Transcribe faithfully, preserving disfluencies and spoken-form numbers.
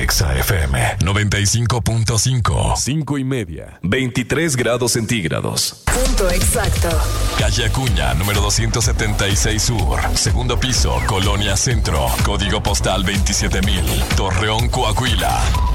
Exa F M noventa y cinco punto cinco. Cinco y media. veintitrés grados centígrados. Punto exacto. Calle Acuña, número doscientos setenta y seis Sur. Segundo piso, Colonia Centro. Código postal veintisiete mil. Torreón, Coahuila.